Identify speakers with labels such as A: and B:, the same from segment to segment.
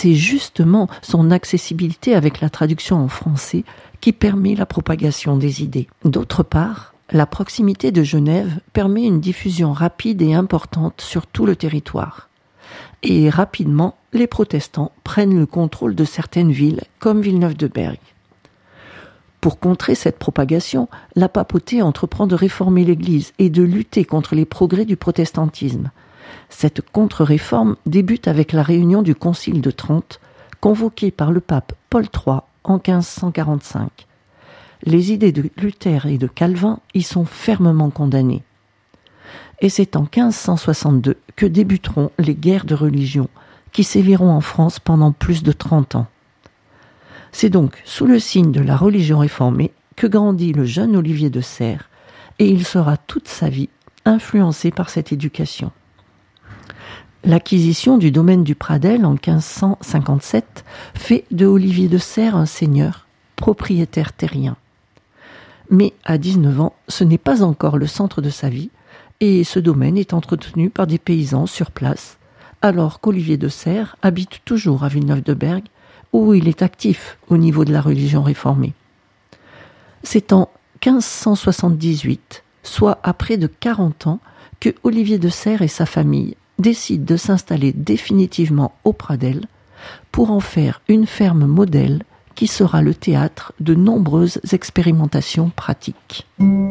A: c'est justement son accessibilité avec la traduction en français qui permet la propagation des idées. D'autre part, la proximité de Genève permet une diffusion rapide et importante sur tout le territoire. Et rapidement, les protestants prennent le contrôle de certaines villes, comme Villeneuve-de-Berg. Pour contrer cette propagation, la papauté entreprend de réformer l'Église et de lutter contre les progrès du protestantisme. Cette contre-réforme débute avec la réunion du Concile de Trente, convoquée par le pape Paul III en 1545. Les idées de Luther et de Calvin y sont fermement condamnées. Et c'est en 1562 que débuteront les guerres de religion, qui séviront en France pendant plus de 30 ans. C'est donc sous le signe de la religion réformée que grandit le jeune Olivier de Serres, et il sera toute sa vie influencé par cette éducation. L'acquisition du domaine du Pradel en 1557 fait de Olivier de Serres un seigneur, propriétaire terrien. Mais à 19 ans, ce n'est pas encore le centre de sa vie, et ce domaine est entretenu par des paysans sur place, alors qu'Olivier de Serres habite toujours à Villeneuve-de-Berg, où il est actif au niveau de la religion réformée. C'est en 1578, soit à près de 40 ans, que Olivier de Serres et sa famille décident de s'installer définitivement au Pradel pour en faire une ferme modèle qui sera le théâtre de nombreuses expérimentations pratiques.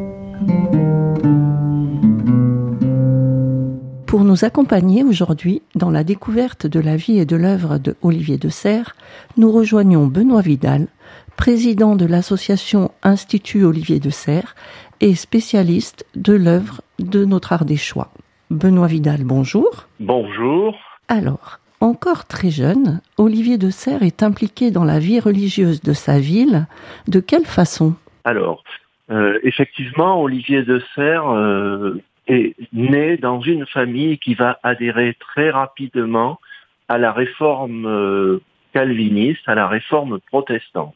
A: Pour nous accompagner aujourd'hui dans la découverte de la vie et de l'œuvre de Olivier de Serres, nous rejoignons Benoît Vidal, président de l'association Institut Olivier de Serres et spécialiste de l'œuvre de notre Ardéchois. Benoît Vidal, bonjour.
B: Bonjour.
A: Alors, encore très jeune, Olivier de Serres est impliqué dans la vie religieuse de sa ville. De quelle façon ?
B: Alors, effectivement, Olivier de Serres est né dans une famille qui va adhérer très rapidement à la réforme calviniste, à la réforme protestante.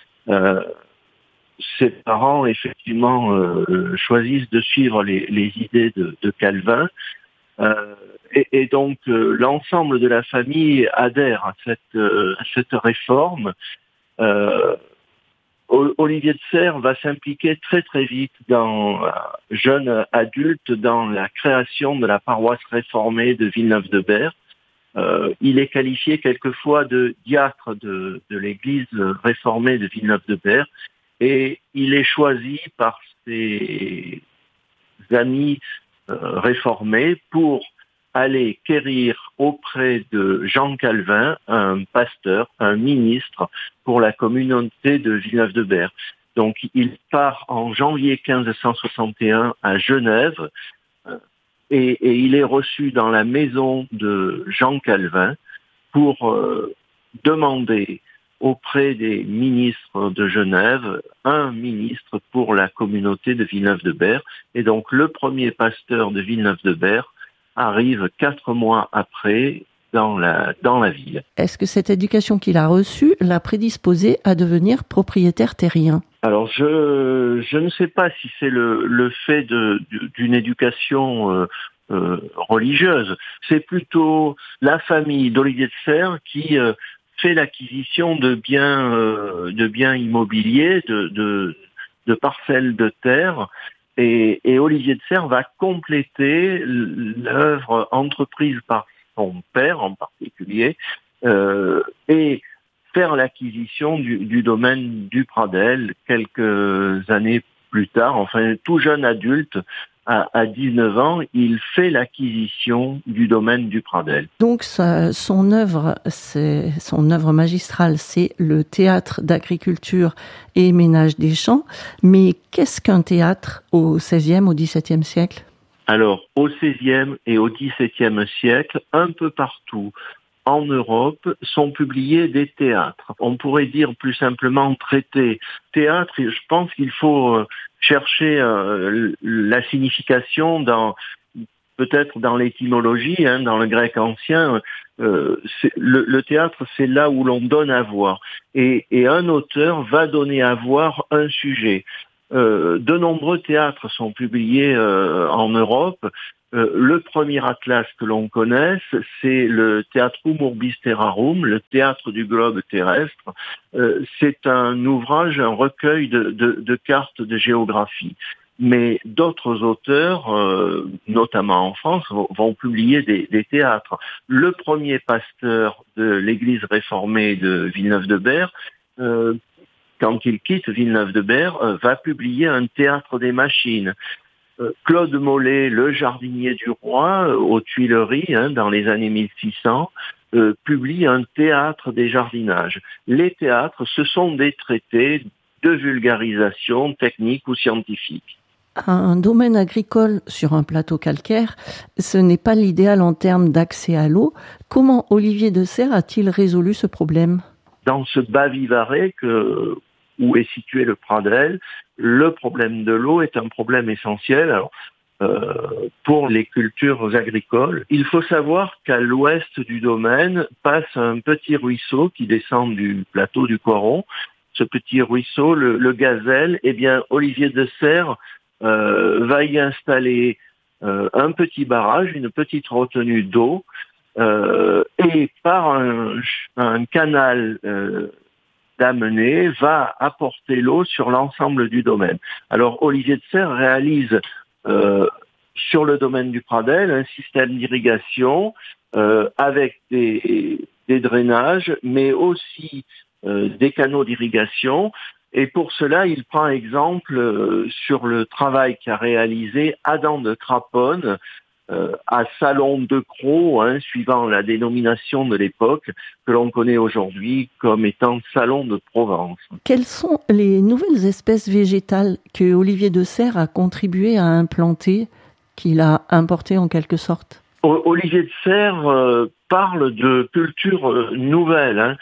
B: Ses parents, effectivement, choisissent de suivre les idées de Calvin. Et donc, l'ensemble de la famille adhère à cette réforme. Olivier de Serres va s'impliquer très très vite, jeune adulte, dans la création de la paroisse réformée de Villeneuve-de-Berg. Il est qualifié quelquefois de diacre de l'église réformée de Villeneuve-de-Berg et il est choisi par ses amis réformés pour aller quérir auprès de Jean Calvin, un pasteur, un ministre pour la communauté de Villeneuve-de-Berg. Donc il part en janvier 1561 à Genève et il est reçu dans la maison de Jean Calvin pour demander auprès des ministres de Genève un ministre pour la communauté de Villeneuve-de-Berg. Et donc le premier pasteur de Villeneuve-de-Berg arrive 4 mois après dans la ville.
A: Est-ce que cette éducation qu'il a reçue l'a prédisposé à devenir propriétaire terrien ?
B: Alors je ne sais pas si c'est le fait d'une éducation religieuse. C'est plutôt la famille d'Olivier de Serres qui fait l'acquisition de biens immobiliers, de parcelles de terre. Et Olivier de Serres va compléter l'œuvre entreprise par son père en particulier et faire l'acquisition du domaine du Pradel quelques années plus tard. Enfin, tout jeune adulte, à 19 ans, il fait l'acquisition du domaine du Pradel.
A: Donc son œuvre magistrale, c'est le théâtre d'agriculture et ménage des champs. Mais qu'est-ce qu'un théâtre au XVIe, au XVIIe siècle ?
B: Alors, au XVIe et au XVIIe siècle, un peu partout en Europe, sont publiés des théâtres. On pourrait dire plus simplement traités. Théâtre, je pense qu'il faut chercher la signification peut-être dans l'étymologie, dans le grec ancien. Le théâtre, c'est là où l'on donne à voir. Et un auteur va donner à voir un sujet. De nombreux théâtres sont publiés en Europe. Le premier atlas que l'on connaisse, c'est le Theatrum Urbis Terrarum, le théâtre du globe terrestre. C'est un ouvrage, un recueil de cartes de géographie. Mais d'autres auteurs, notamment en France, vont publier des théâtres. Le premier pasteur de l'église réformée de Villeneuve-de-Berg, quand il quitte Villeneuve-de-Berg, va publier un théâtre des machines. Claude Mollet, le jardinier du roi, aux Tuileries, dans les années 1600, publie un théâtre des jardinages. Les théâtres, ce sont des traités de vulgarisation technique ou scientifique.
A: Un domaine agricole sur un plateau calcaire, ce n'est pas l'idéal en termes d'accès à l'eau. Comment Olivier de Serres a-t-il résolu ce problème ?
B: Dans ce bas-vivarais où est situé le Pradel, le problème de l'eau est un problème essentiel. Alors, pour les cultures agricoles, il faut savoir qu'à l'ouest du domaine passe un petit ruisseau qui descend du plateau du Coron. Ce petit ruisseau, le Gazelle, eh bien, Olivier de Serres va y installer un petit barrage, une petite retenue d'eau, et par un canal d'amener va apporter l'eau sur l'ensemble du domaine. Alors Olivier de Serres réalise sur le domaine du Pradel un système d'irrigation avec des drainages, mais aussi des canaux d'irrigation. Et pour cela, il prend exemple sur le travail qu'a réalisé Adam de Craponne à Salon de Crau, suivant la dénomination de l'époque, que l'on connaît aujourd'hui comme étant Salon de Provence.
A: Quelles sont les nouvelles espèces végétales que Olivier de Serres a contribué à implanter, qu'il a importées en quelque sorte ?
B: Olivier de Serres parle de cultures nouvelles.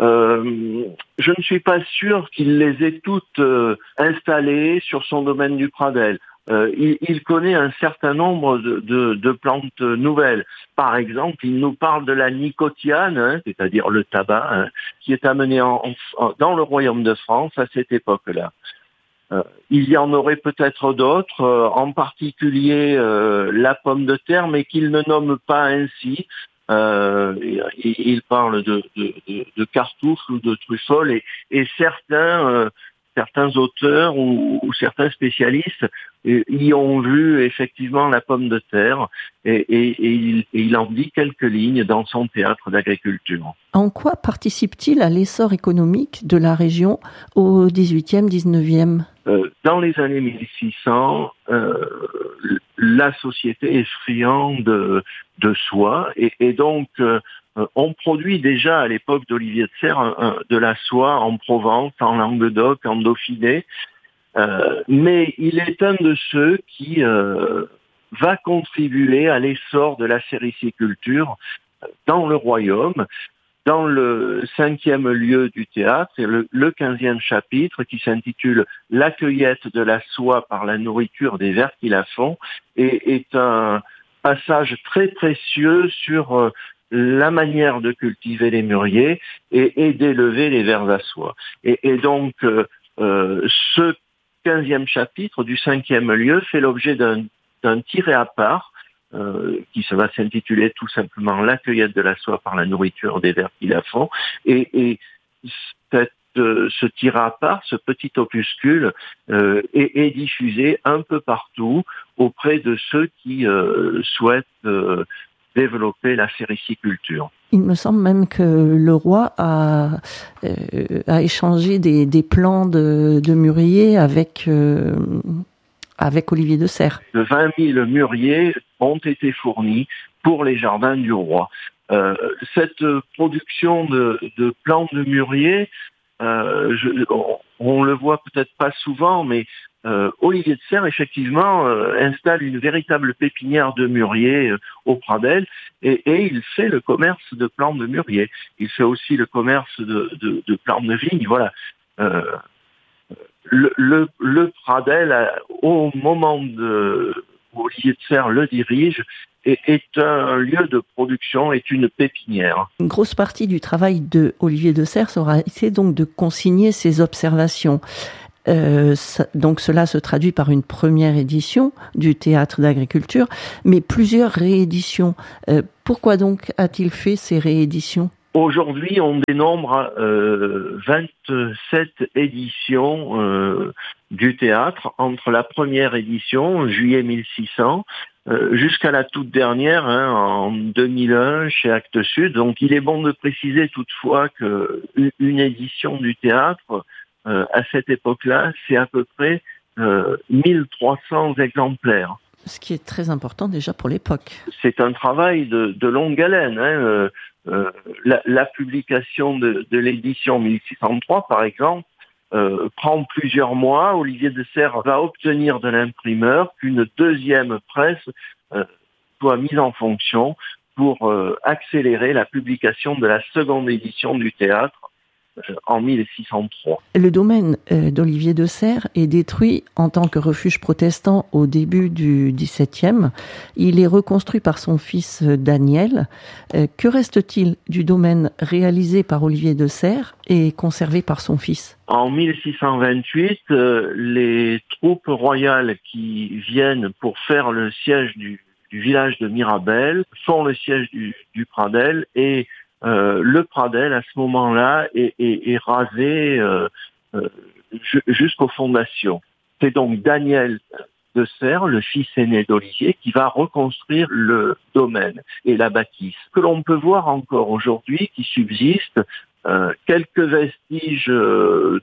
B: Je ne suis pas sûr qu'il les ait toutes installées sur son domaine du Pradel. Il connaît un certain nombre de plantes nouvelles. Par exemple, il nous parle de la nicotiane, c'est-à-dire le tabac, qui est amené dans le royaume de France à cette époque-là. Il y en aurait peut-être d'autres, en particulier la pomme de terre, mais qu'il ne nomme pas ainsi. Il parle de cartouches ou de truffoles et certains auteurs ou certains spécialistes y ont vu effectivement la pomme de terre et il en dit quelques lignes dans son théâtre d'agriculture.
A: En quoi participe-t-il à l'essor économique de la région au XVIIIe, XIXe ?
B: Dans les années 1600, la société est friande de soie et donc on produit déjà à l'époque d'Olivier de Serres de la soie en Provence, en Languedoc, en Dauphiné, mais il est un de ceux qui va contribuer à l'essor de la sériciculture dans le royaume. Dans le 5e lieu du théâtre, c'est le 15e chapitre qui s'intitule « La cueillette de la soie par la nourriture des vers qui la font » et est un passage très précieux sur la manière de cultiver les mûriers et d'élever les vers à soie. Et donc, ce 15e chapitre du 5e lieu fait l'objet d'un tiret à part qui va s'intituler tout simplement « La cueillette de la soie par la nourriture des vers qui la font ». Et ce tiret à part, ce petit opuscule, est diffusé un peu partout auprès de ceux qui souhaitent développer la sériciculture.
A: Il me semble même que le roi a échangé des plants de mûriers avec Olivier de Serres.
B: De 20 000 mûriers ont été fournis pour les jardins du roi. Cette production de plants de mûriers, on le voit peut-être pas souvent, mais Olivier de Serres, effectivement, installe une véritable pépinière de mûriers au Pradel et il fait le commerce de plants de mûriers. Il fait aussi le commerce de plants de vignes. Voilà. Le Pradel, au moment où Olivier de Serres le dirige, est un lieu de production, est une pépinière.
A: Une grosse partie du travail de Olivier de Serres aura été donc de consigner ses observations. Donc cela se traduit par une première édition du théâtre d'agriculture, mais plusieurs rééditions. Pourquoi donc a-t-il fait ces rééditions ?
B: Aujourd'hui, on dénombre 27 éditions du théâtre, entre la première édition, juillet 1600, jusqu'à la toute dernière, en 2001, chez Actes Sud. Donc il est bon de préciser toutefois qu'une édition du théâtre, à cette époque-là, c'est à peu près 1300 exemplaires.
A: Ce qui est très important déjà pour l'époque.
B: C'est un travail de longue haleine. La publication de l'édition 1603, par exemple, prend plusieurs mois. Olivier de Serres va obtenir de l'imprimeur qu'une deuxième presse soit mise en fonction pour accélérer la publication de la seconde édition du théâtre en 1603.
A: Le domaine d'Olivier de Serres est détruit en tant que refuge protestant au début du XVIIe. Il est reconstruit par son fils Daniel. Que reste-t-il du domaine réalisé par Olivier de Serres et conservé par son fils ?
B: En 1628, les troupes royales qui viennent pour faire le siège du village de Mirabel font le siège du Pradel et le Pradel, à ce moment-là, est rasé jusqu'aux fondations. C'est donc Daniel de Serres, le fils aîné d'Olivier, qui va reconstruire le domaine et la bâtisse. Que l'on peut voir encore aujourd'hui, qui subsiste, quelques vestiges de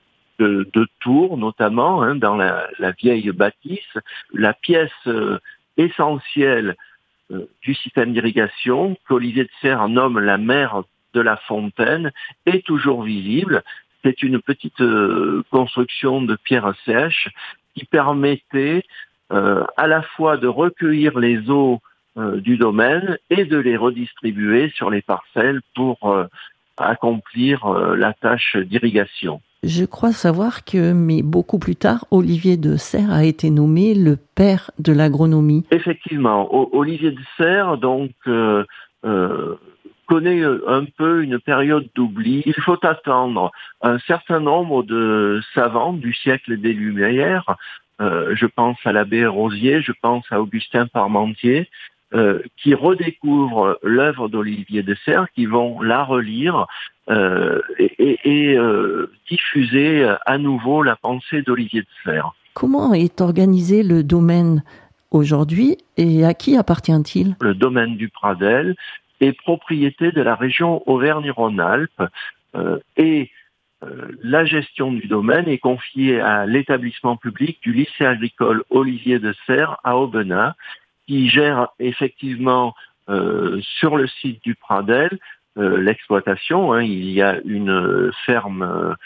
B: tours, notamment, dans la vieille bâtisse. La pièce essentielle du système d'irrigation, qu'Olivier de Serres nomme la mer de la fontaine, est toujours visible. C'est une petite construction de pierre sèche qui permettait à la fois de recueillir les eaux du domaine et de les redistribuer sur les parcelles pour accomplir la tâche d'irrigation.
A: Je crois savoir mais beaucoup plus tard, Olivier de Serres a été nommé le père de l'agronomie.
B: Effectivement, Olivier de Serres donc connaît un peu une période d'oubli. Il faut attendre un certain nombre de savants du siècle des Lumières. Je pense à l'abbé Rosier, je pense à Augustin Parmentier, qui redécouvrent l'œuvre d'Olivier de Serres, qui vont la relire et diffuser à nouveau la pensée d'Olivier de Serres.
A: Comment est organisé le domaine aujourd'hui et à qui appartient-il ?
B: Le domaine du Pradel est propriété de la région Auvergne-Rhône-Alpes et la gestion du domaine est confiée à l'établissement public du lycée agricole Olivier de Serres à Aubenas, qui gère effectivement sur le site du Pradel l'exploitation. Il y a une ferme,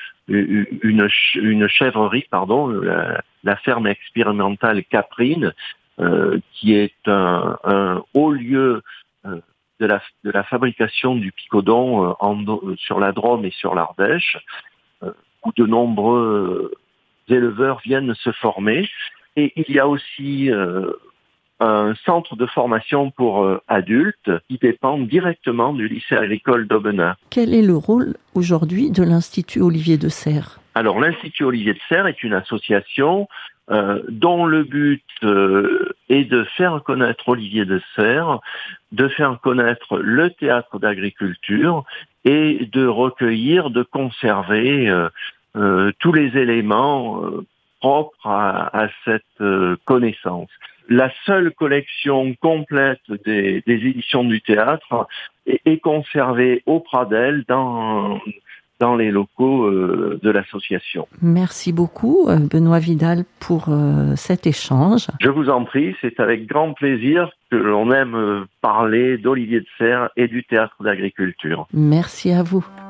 B: une chèvrerie, la ferme expérimentale Caprine, qui est un haut lieu de la fabrication du picodon sur la Drôme et sur l'Ardèche, où de nombreux éleveurs viennent se former. Et il y a aussi un centre de formation pour adultes qui dépend directement du lycée agricole d'Aubenas.
A: Quel est le rôle aujourd'hui de l'Institut Olivier de Serres ?
B: Alors l'Institut Olivier de Serres est une association dont le but est de faire connaître Olivier de Serres, de faire connaître le théâtre d'agriculture et de recueillir, de conserver tous les éléments propres à cette connaissance. La seule collection complète des éditions du théâtre est conservée au Pradel dans les locaux de l'association.
A: Merci beaucoup, Benoît Vidal, pour cet échange.
B: Je vous en prie, c'est avec grand plaisir que l'on aime parler d'Olivier de Serres et du théâtre d'agriculture.
A: Merci à vous.